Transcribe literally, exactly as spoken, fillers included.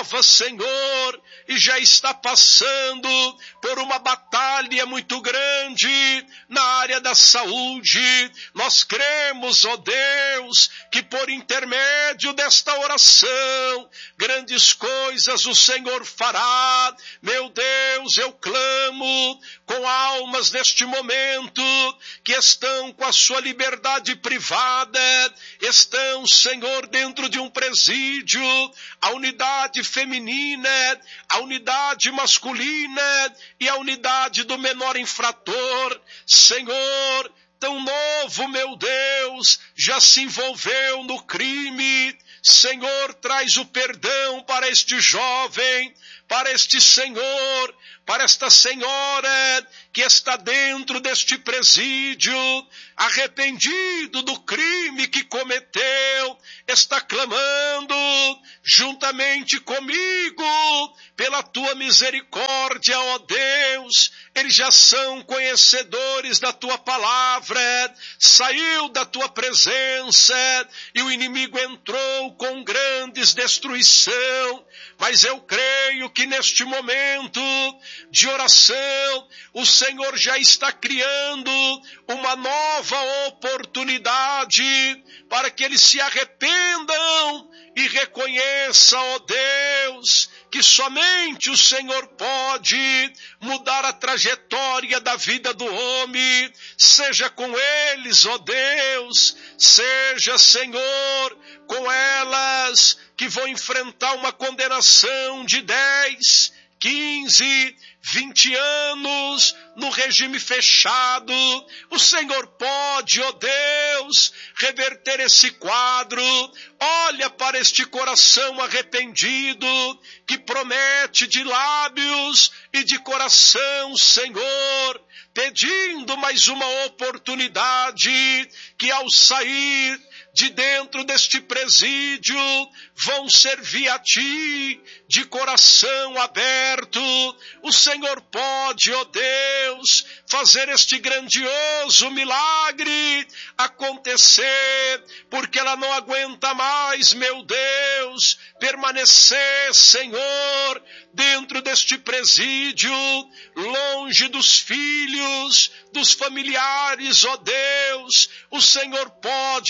prova, Senhor, e já está passando por uma batalha muito grande na área da saúde. Nós cremos, ó Deus, que por intermédio desta oração, grandes coisas o Senhor fará. Meu Deus, eu clamo com almas neste momento que estão com a sua liberdade privada, estão, Senhor, dentro de um presídio, a unidade feminina, a unidade masculina e a unidade do menor infrator. Senhor, tão novo, meu Deus, já se envolveu no crime. Senhor, traz o perdão para este jovem, para este senhor, para esta senhora que está dentro deste presídio, arrependido do crime que cometeu, está clamando juntamente comigo pela tua misericórdia, ó Deus. Eles já são conhecedores da tua palavra, saiu da tua presença e o inimigo entrou com grandes destruição, mas eu creio que neste momento de oração, o Senhor já está criando uma nova oportunidade para que eles se arrependam e reconheçam, ó Deus, que somente o Senhor pode mudar a trajetória da vida do homem. Seja com eles, ó Deus, seja, Senhor, com elas que vão enfrentar uma condenação de dez, quinze, vinte anos no regime fechado. O Senhor pode, ó Deus, reverter esse quadro. Olha para este coração arrependido que promete de lábios e de coração, Senhor, pedindo mais uma oportunidade, que ao sair de dentro deste presídio vão servir a ti de coração aberto. O Senhor pode, ó Deus, fazer este grandioso milagre acontecer, porque ela não aguenta mais, meu Deus, permanecer, Senhor, dentro deste presídio, longe dos filhos, dos familiares, ó Deus. O Senhor pode